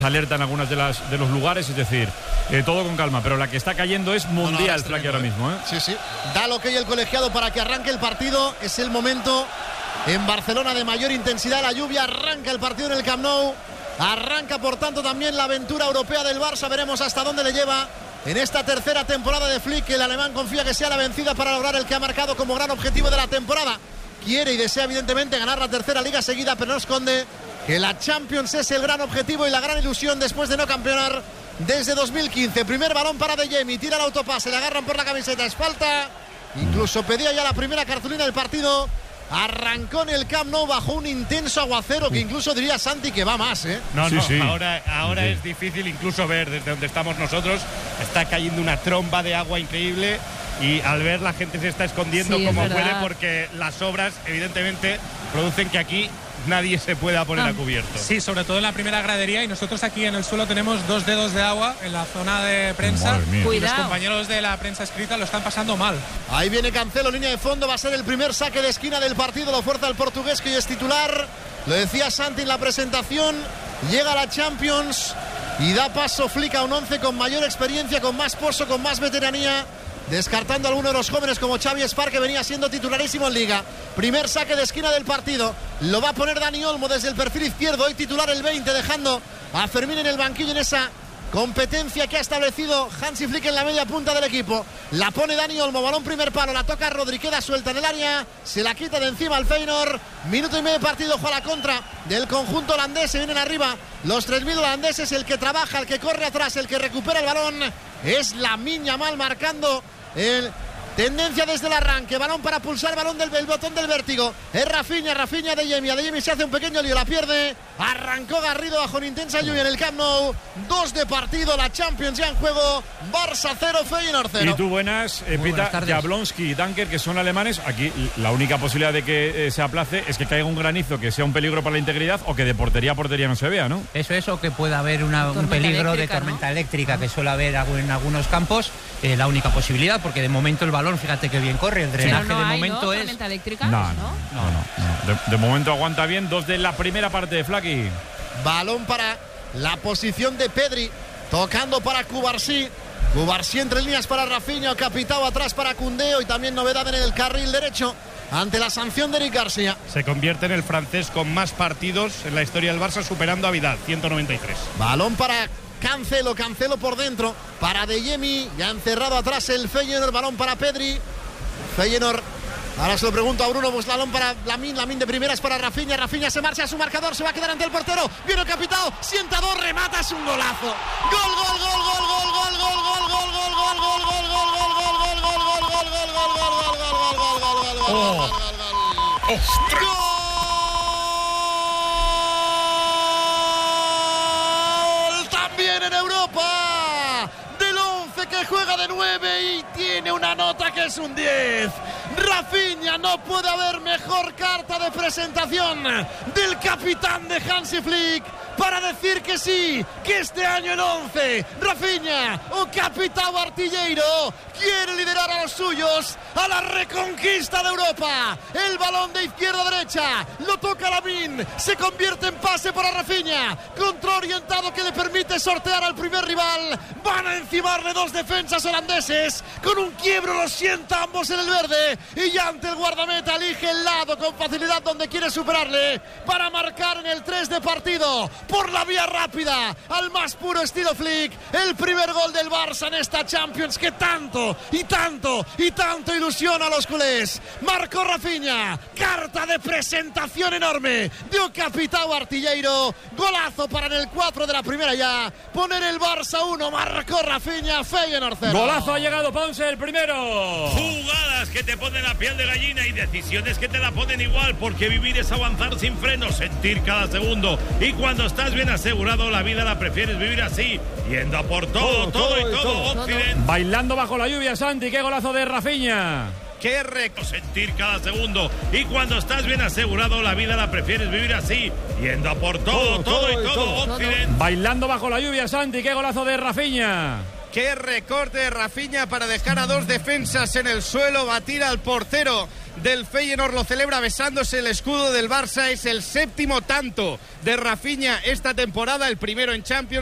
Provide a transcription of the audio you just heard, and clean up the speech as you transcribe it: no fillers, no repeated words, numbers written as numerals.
alerta en algunas de los lugares, es decir, todo con calma, pero la que está cayendo es mundial, Flaky, ahora mismo, ¿eh? Sí. Da lo que hay el colegiado para que arranque el partido. Es el momento en Barcelona de mayor intensidad. La lluvia, arranca el partido en el Camp Nou. Arranca, por tanto, también la aventura europea del Barça. Veremos hasta dónde le lleva en esta tercera temporada de Flick. El alemán confía que sea la vencida para lograr el que ha marcado como gran objetivo de la temporada. Quiere y desea, evidentemente, ganar la tercera liga seguida, pero no esconde que la Champions es el gran objetivo y la gran ilusión después de no campeonar desde 2015. Primer balón para De Jemi, tira el autopase, le agarran por la camiseta, es falta. Incluso pedía ya la primera cartulina del partido. Arrancó en el Camp Nou bajo un intenso aguacero que incluso diría Santi que va más, ¿eh? Sí. Ahora es difícil incluso ver desde donde estamos nosotros. Está cayendo una tromba de agua increíble y al ver la gente se está escondiendo como puede, porque las obras evidentemente producen que aquí nadie se pueda poner a cubierto. Sí, sobre todo en la primera gradería, y nosotros aquí en el suelo tenemos 2 dedos de agua en la zona de prensa. Y los compañeros de la prensa escrita lo están pasando mal. Ahí viene Cancelo, línea de fondo, va a ser el primer saque de esquina del partido, lo fuerza el portugués, que hoy es titular. Lo decía Santi en la presentación, llega a la Champions y da paso Flick a un 11 con mayor experiencia, con más pozo, con más veteranía, descartando a alguno de los jóvenes como Xavi Espar, que venía siendo titularísimo en Liga. Primer saque de esquina del partido, lo va a poner Dani Olmo desde el perfil izquierdo, hoy titular el 20, dejando a Fermín en el banquillo en esa competencia que ha establecido Hansi Flick en la media punta del equipo. La pone Dani Olmo, balón primer palo, la toca Rodri, queda suelta en el área, se la quita de encima al Feyenoord. Minuto y medio de partido, juega la contra del conjunto holandés, se vienen arriba los 3.000 holandeses, el que trabaja, el que corre atrás, el que recupera el balón es Lamine Yamal, marcando el tendencia desde el arranque, balón para pulsar, balón del botón del vértigo, es Rafinha De Jemi se hace un pequeño lío, la pierde, arrancó Garrido bajo una intensa lluvia en el Camp Nou. 2 de partido, la Champions ya en juego, Barça 0, Feyenoord 0. Y tú buenas Pita, Jablonski y Dunker, que son alemanes. Aquí la única posibilidad de que se aplace es que caiga un granizo que sea un peligro para la integridad, o que de portería a portería no se vea, ¿no? Eso, que pueda haber un peligro de tormenta eléctrica, que suele haber en algunos campos. La única posibilidad, porque de momento el balón, fíjate que bien corre, el drenaje de momento es... ¿Tormenta eléctrica? No. De momento aguanta bien. 2 de la primera parte de Flaky. Balón para la posición de Pedri, tocando para Cubarsí entre líneas para Rafinha, Capitao atrás para Koundé, y también novedad en el carril derecho ante la sanción de Eric García. Se convierte en el francés con más partidos en la historia del Barça, superando a Vidal, 193. Balón para Cancelo por dentro para De Jemi, ya encerrado atrás el Feyenoord, balón para Pedri. Feyenoord, ahora se lo pregunto a Bruno, pues balón para Lamine de primeras para Rafinha se marcha a su marcador, se va a quedar ante el portero, viene el Capitao, sienta 2, remata, es un golazo. También en Europa, del 11 que juega de 9 y tiene una nota que es un 10. Rafinha, no puede haber mejor carta de presentación del capitán de Hansi Flick para decir que sí, que este año en 11 Rafinha, o Capitao Artilleiro, quiere liderar a los suyos a la reconquista de Europa. El balón de izquierda a derecha, lo toca Lamine, se convierte en pase para Rafinha, control orientado que le permite sortear al primer rival. Van a encimarle 2 defensas holandeses, con un quiebro los sienta ambos en el verde, y ya ante el guardameta elige el lado con facilidad donde quiere superarle para marcar en el 3 de partido, por la vía rápida, al más puro estilo Flick, el primer gol del Barça en esta Champions que tanto ilusiona a los culés. Marcó Rafinha, carta de presentación enorme, dio Capitao Artilleiro, golazo para en el 4 de la primera ya, poner el Barça 1, marcó Rafinha, Feyenoord 0. Golazo, ha llegado Ponce, el primero. Jugadas que te ponen la piel de gallina y decisiones que te la ponen igual, porque vivir es avanzar sin frenos, sentir cada segundo, y cuando estás bien asegurado, la vida la prefieres vivir así, yendo a por todo Occidente. Bailando bajo la lluvia, Santi, qué golazo de Rafinha. Qué rico sentir cada segundo, y cuando estás bien asegurado, la vida la prefieres vivir así, yendo a por todo Occidente. Bailando bajo la lluvia, Santi, qué golazo de Rafinha. Qué recorte de Rafinha para dejar a 2 defensas en el suelo, batir al portero del Feyenoord, lo celebra besándose el escudo del Barça. Es el 7º tanto de Rafinha esta temporada, el primero en Champions.